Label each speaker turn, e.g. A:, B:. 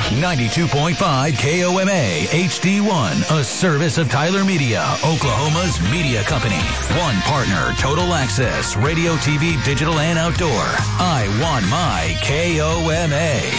A: 92.5 KOMA HD1, a service of Tyler Media, Oklahoma's media company. One partner, Total Access, radio, TV, digital, and outdoor. I want my KOMA.